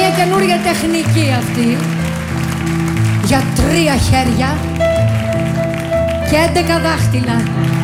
μια καινούργια τεχνική αυτή για 3 χέρια και 11 δάχτυλα.